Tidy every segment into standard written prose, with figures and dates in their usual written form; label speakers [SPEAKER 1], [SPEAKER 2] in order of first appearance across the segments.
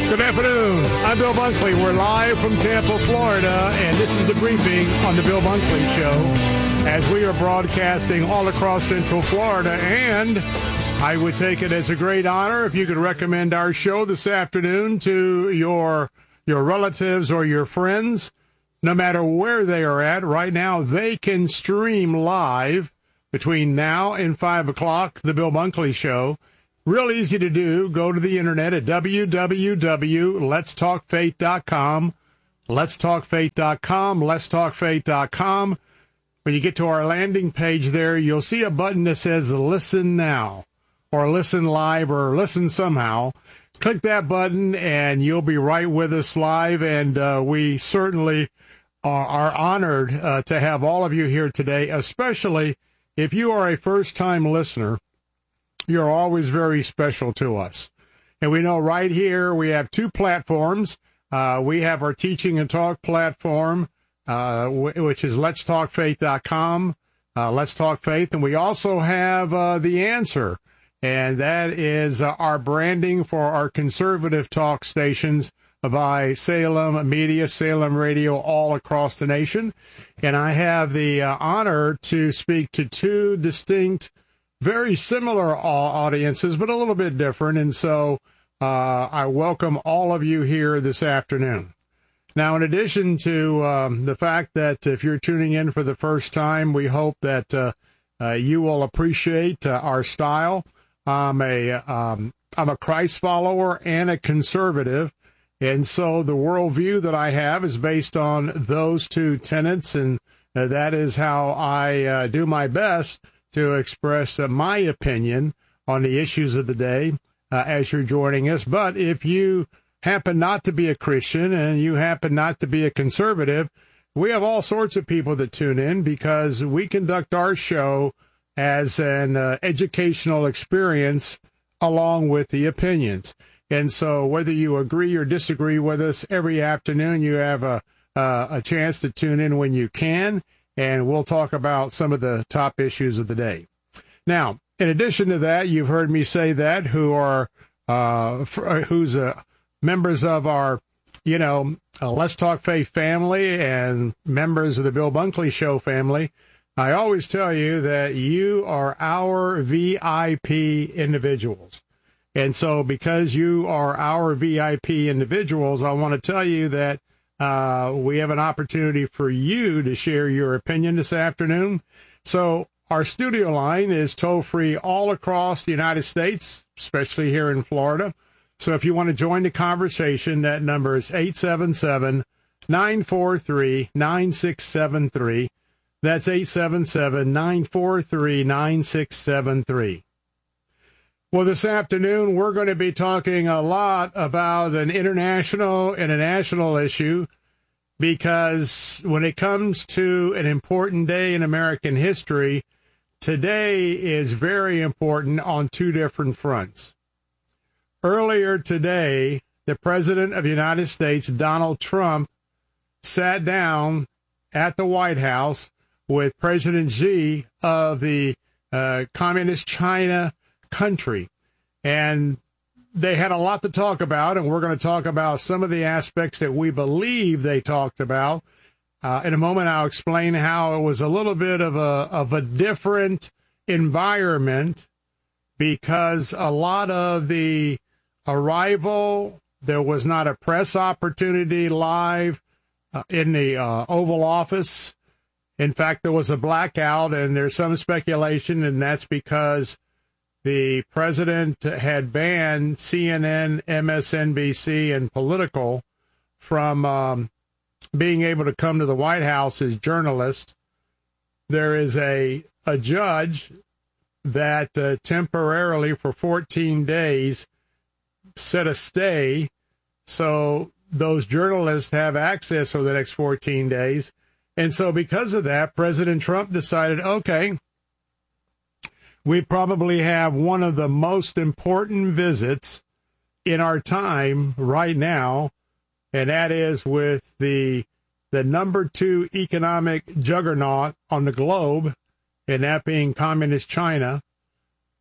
[SPEAKER 1] Good afternoon. I'm Bill Bunkley. We're live from Tampa, Florida, and this is the briefing on the Bill Bunkley Show as we are broadcasting all across Central Florida. And I would take it as a great honor if you could recommend our show this afternoon to your relatives or your friends, no matter where they are at. Right now, they can stream live between now and 5 o'clock, the Bill Bunkley Show. Real easy to do. Go to the internet at www.letstalkfaith.com, letstalkfaith.com, letstalkfaith.com. When you get to our landing page there, you'll see a button that says Listen Now, or Listen Live, or Listen Somehow. Click that button, and you'll be right with us live, and we certainly are honored to have all of you here today, especially if you are a first-time listener. You're always very special to us. And we know right here we have two platforms. We have our Teaching and Talk platform, which is letstalkfaith.com, Let's Talk Faith. And we also have The Answer, and that is our branding for our conservative talk stations by Salem Media, Salem Radio, all across the nation. And I have the honor to speak to two distinct, very similar audiences, but a little bit different. And so I welcome all of you here this afternoon. Now, in addition to the fact that if you're tuning in for the first time, we hope that you will appreciate our style. I'm a Christ follower and a conservative. And so the worldview that I have is based on those two tenets, and that is how I do my best to express my opinion on the issues of the day as you're joining us. But if you happen not to be a Christian and you happen not to be a conservative, we have all sorts of people that tune in because we conduct our show as an educational experience along with the opinions. And so whether you agree or disagree with us, every afternoon you have a chance to tune in when you can, and we'll talk about some of the top issues of the day. Now, in addition to that, you've heard me say that who's members of our, Let's Talk Faith family and members of the Bill Bunkley Show family. I always tell you that you are our VIP individuals. And so because you are our VIP individuals, I want to tell you that we have an opportunity for you to share your opinion this afternoon. So our studio line is toll-free all across the United States, especially here in Florida. So if you want to join the conversation, that number is 877-943-9673. That's 877-943-9673. Well, this afternoon, we're going to be talking a lot about an international and a national issue, because when it comes to an important day in American history, today is very important on two different fronts. Earlier today, the President of the United States, Donald Trump, sat down at the White House with President Xi of the Communist China country, and they had a lot to talk about, and we're going to talk about some of the aspects that we believe they talked about. In a moment, I'll explain how it was a little bit of a different environment, because a lot of the arrival, there was not a press opportunity live in the Oval Office. In fact, there was a blackout, and there's some speculation, and that's because the president had banned CNN, MSNBC, and Political from being able to come to the White House as journalists. There is a judge that temporarily for 14 days set a stay, so those journalists have access over the next 14 days. And so because of that, President Trump decided, okay, we probably have one of the most important visits in our time right now, and that is with the number 2 economic juggernaut on the globe, and that being Communist China.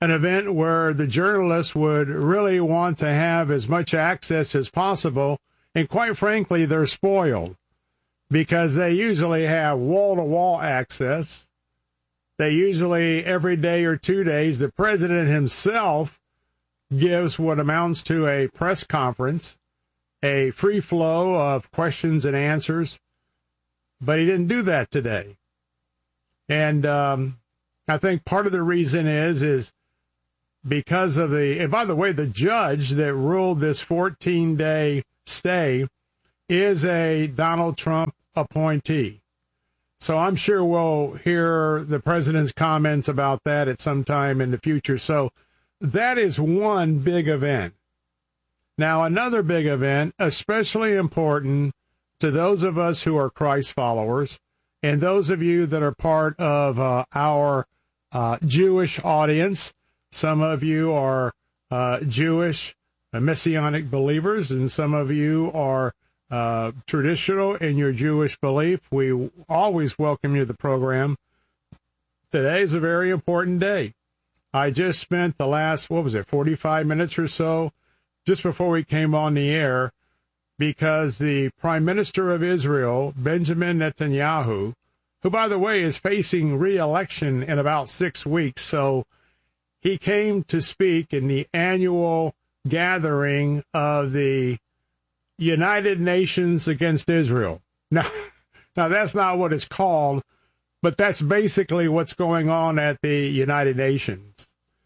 [SPEAKER 1] an event where the journalists would really want to have as much access as possible. And quite frankly, they're spoiled because they usually have wall-to-wall access. They usually, every day or 2 days, the president himself gives what amounts to a press conference, a free flow of questions and answers. But he didn't do that today. And I think part of the reason is because of and by the way, the judge that ruled this 14-day stay is a Donald Trump appointee. So I'm sure we'll hear the president's comments about that at some time in the future. So that is one big event. Now, another big event, especially important to those of us who are Christ followers and those of you that are part of our Jewish audience. Some of you are Jewish Messianic believers, and some of you are traditional in your Jewish belief. We always welcome you to the program. Today is a very important day. I just spent the last, 45 minutes or so, just before we came on the air, because the Prime Minister of Israel, Benjamin Netanyahu, who, by the way, is facing re-election in about 6 weeks, so he came to speak in the annual gathering of the United Nations against Israel. Now that's not what it's called, but that's basically what's going on at the United Nations.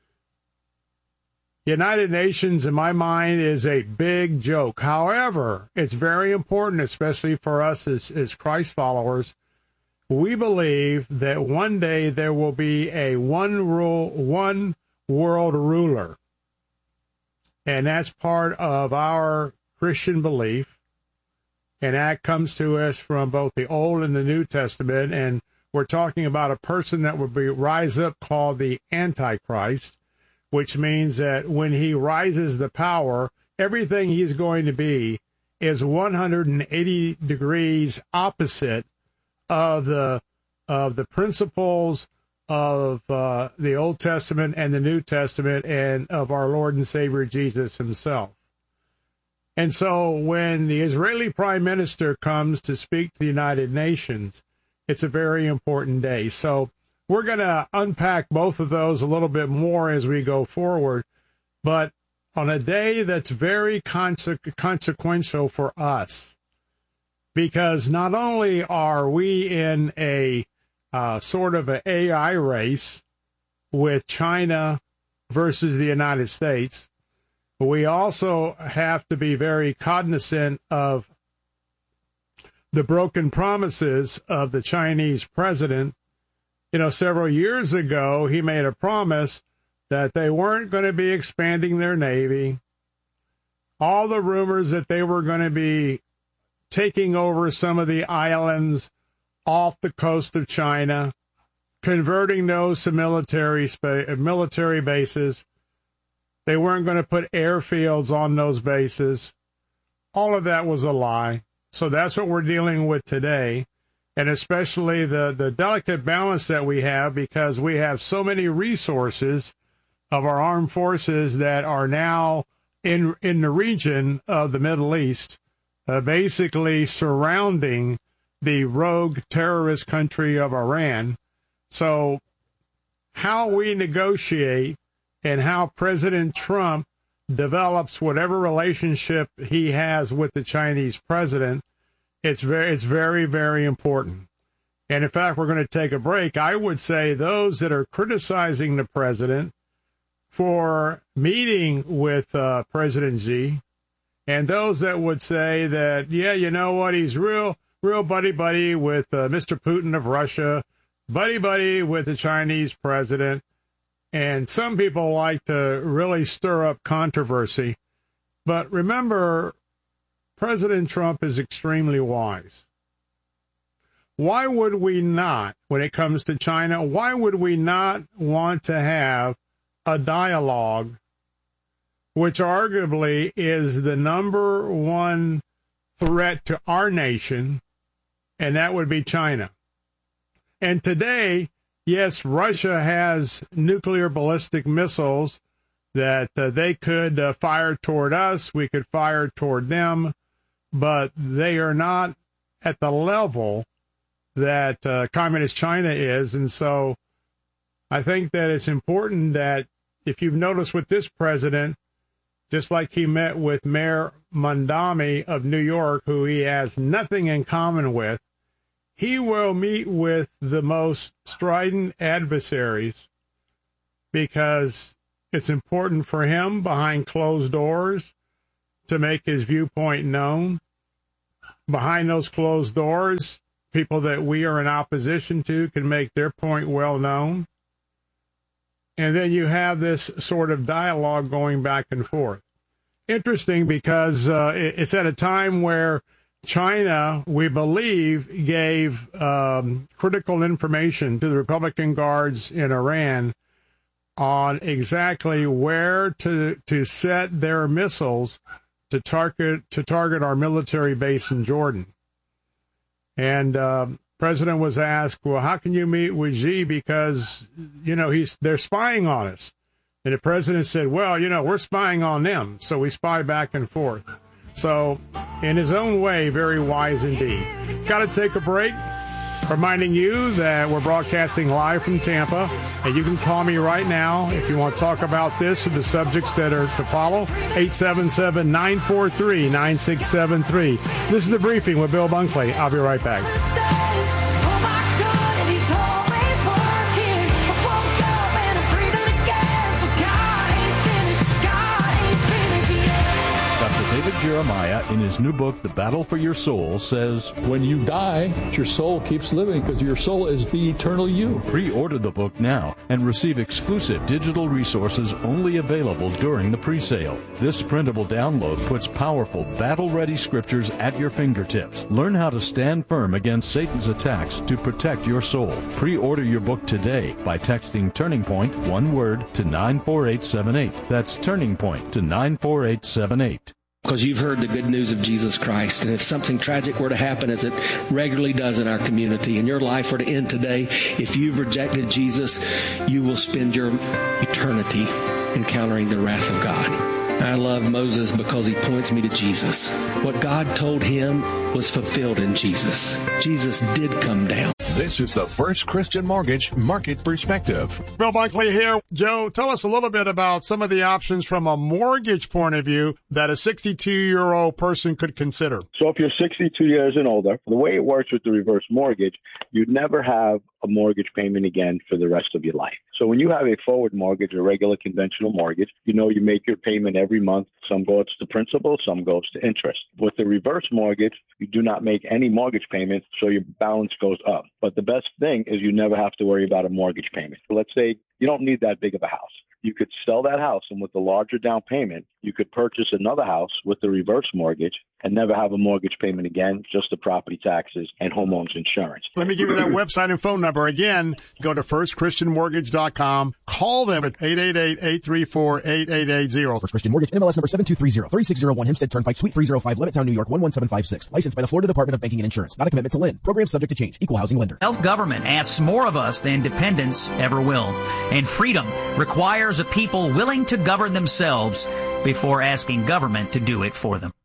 [SPEAKER 1] United Nations, in my mind, is a big joke. However, it's very important, especially for us as Christ followers. We believe that one day there will be a one world ruler. And that's part of our Christian belief. And that comes to us from both the Old and the New Testament. And we're talking about a person that will rise up called the Antichrist, which means that when he rises to power, everything he's going to be is 180 degrees opposite of the principles of the Old Testament and the New Testament and of our Lord and Savior Jesus himself. And so when the Israeli Prime Minister comes to speak to the United Nations, it's a very important day. So we're going to unpack both of those a little bit more as we go forward. But on a day that's very consequential for us, because not only are we in a sort of an AI race with China versus the United States, but we also have to be very cognizant of the broken promises of the Chinese president. You know, several years ago, he made a promise that they weren't going to be expanding their Navy. All the rumors that they were going to be taking over some of the islands off the coast of China, converting those to military bases. They weren't going to put airfields on those bases. All of that was a lie. So that's what we're dealing with today, and especially the delicate balance that we have, because we have so many resources of our armed forces that are now in the region of the Middle East, basically surrounding the rogue terrorist country of Iran. So how we negotiate and how President Trump develops whatever relationship he has with the Chinese president, it's very, very important. And in fact, we're going to take a break. I would say those that are criticizing the president for meeting with President Xi, and those that would say that, yeah, you know what, he's real buddy-buddy with Mr. Putin of Russia, buddy-buddy with the Chinese president. And some people like to really stir up controversy. But remember, President Trump is extremely wise. Why would we not, when it comes to China, why would we not want to have a dialogue, which arguably is the number one threat to our nation, and that would be China? And today, yes, Russia has nuclear ballistic missiles that they could fire toward us. We could fire toward them, but they are not at the level that communist China is. And so I think that it's important that if you've noticed with this president, just like he met with Mayor Mondami of New York, who he has nothing in common with, he will meet with the most strident adversaries because it's important for him behind closed doors to make his viewpoint known. Behind those closed doors, people that we are in opposition to can make their point well known. And then you have this sort of dialogue going back and forth. Interesting because it's at a time where China, we believe, gave critical information to the Republican Guards in Iran on exactly where to set their missiles to target our military base in Jordan. And President was asked, well, how can you meet with Xi because, they're spying on us. And the president said, well, we're spying on them, so we spy back and forth. So, in his own way, very wise indeed. Got to take a break. Reminding you that we're broadcasting live from Tampa, and you can call me right now if you want to talk about this or the subjects that are to follow. 877-943-9673. This is The Briefing with Bill Bunkley. I'll be right back.
[SPEAKER 2] David Jeremiah, in his new book, The Battle for Your Soul, says,
[SPEAKER 3] when you die, your soul keeps living because your soul is the eternal you.
[SPEAKER 2] Pre-order the book now and receive exclusive digital resources only available during the pre-sale. This printable download puts powerful, battle-ready scriptures at your fingertips. Learn how to stand firm against Satan's attacks to protect your soul. Pre-order your book today by texting Turning Point, one word, to 94878. That's Turning Point to 94878.
[SPEAKER 4] Because you've heard the good news of Jesus Christ. And if something tragic were to happen, as it regularly does in our community, and your life were to end today, if you've rejected Jesus, you will spend your eternity encountering the wrath of God. I love Moses because he points me to Jesus. What God told him was fulfilled in Jesus. Jesus did come down.
[SPEAKER 5] This is the First Christian Mortgage Market Perspective.
[SPEAKER 1] Bill Bunkley here. Joe, tell us a little bit about some of the options from a mortgage point of view that a 62-year-old person could consider.
[SPEAKER 6] So if you're 62 years and older, the way it works with the reverse mortgage, you'd never have a mortgage payment again for the rest of your life. So when you have a forward mortgage, a regular conventional mortgage, you make your payment every month. Some goes to principal, some goes to interest. With the reverse mortgage, you do not make any mortgage payments, so your balance goes up. But the best thing is you never have to worry about a mortgage payment. So let's say you don't need that big of a house. You could sell that house, and with the larger down payment, you could purchase another house with the reverse mortgage and never have a mortgage payment again, just the property taxes and homeowners insurance.
[SPEAKER 1] Let me give you that website and phone number. Again, go to firstchristianmortgage.com. Call them at 888-834-8880.
[SPEAKER 7] First Christian Mortgage, NMLS number 7230, 3601 Hempstead Turnpike, Suite 305, Levittown, New York, 11756. Licensed by the Florida Department of Banking and Insurance. Not a commitment to lend. Program subject to change. Equal housing lender.
[SPEAKER 8] Self-government asks more of us than dependence ever will. And freedom requires a people willing to govern themselves before asking government to do it for them.